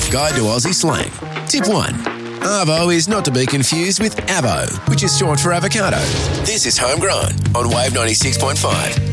Guide to Aussie Slang. Tip 1. Arvo is not to be confused with avo, which is short for avocado. This is Homegrown on Wave 96.5.